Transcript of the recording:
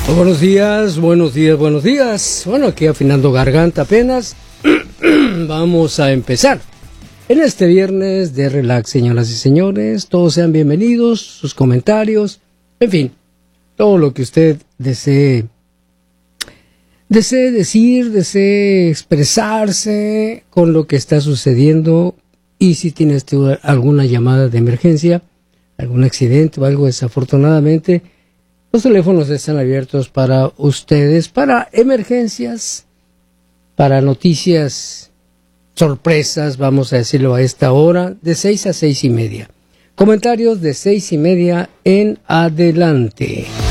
Buenos días, buenos días, buenos días. Bueno, aquí afinando garganta apenas. Vamos a empezar. En este viernes de relax, señoras y señores, todos sean bienvenidos, sus comentarios, en fin, todo lo que usted desee decir, desee expresarse con lo que está sucediendo. Y si tienes alguna llamada de emergencia, algún accidente o algo desafortunadamente, los teléfonos están abiertos para ustedes, para emergencias, para noticias, sorpresas, vamos a decirlo a esta hora, de 6 a 6:30. Comentarios de 6:30 en adelante.